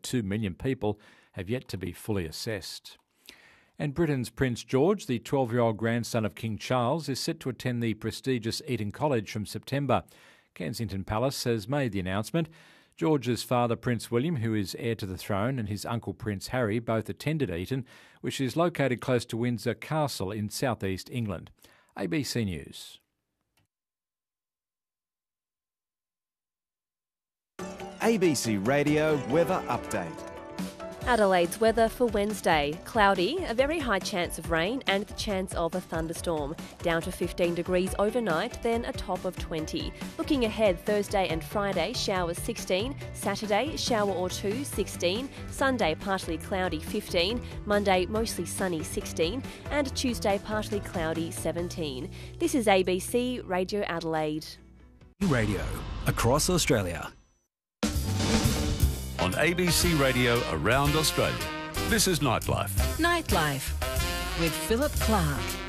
2 million people have yet to be fully assessed. And Britain's Prince George, the 12-year-old grandson of King Charles, is set to attend the prestigious Eton College from September. Kensington Palace has made the announcement. George's father, Prince William, who is heir to the throne, and his uncle, Prince Harry, both attended Eton, which is located close to Windsor Castle in southeast England. ABC News. ABC Radio Weather Update. Adelaide's weather for Wednesday. Cloudy, a very high chance of rain and the chance of a thunderstorm. Down to 15 degrees overnight, then a top of 20. Looking ahead, Thursday and Friday, showers 16. Saturday, shower or two, 16. Sunday, partly cloudy, 15. Monday, mostly sunny, 16. And Tuesday, partly cloudy, 17. This is ABC Radio Adelaide. Radio across Australia. On ABC Radio around Australia. This is Nightlife. Nightlife with Philip Clark.